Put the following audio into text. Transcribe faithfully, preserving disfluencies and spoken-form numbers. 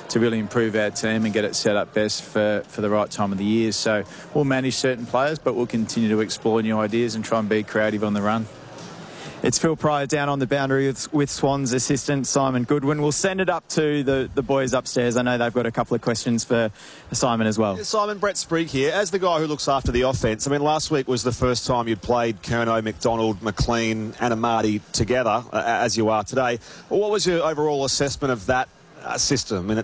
to really improve our team and get it set up best for, for the right time of the year. So we'll manage certain players, but we'll continue to explore new ideas and try and be creative on the run. It's Phil Pryor down on the boundary with, with Swans assistant Simon Goodwin. We'll send it up to the, the boys upstairs. I know they've got a couple of questions for Simon as well. Yeah, Simon, Brett Sprigg here. As the guy who looks after the offence, I mean, last week was the first time you'd played Curnow, McDonald, McLean and Amati together, uh, as you are today. What was your overall assessment of that uh, system? I mean,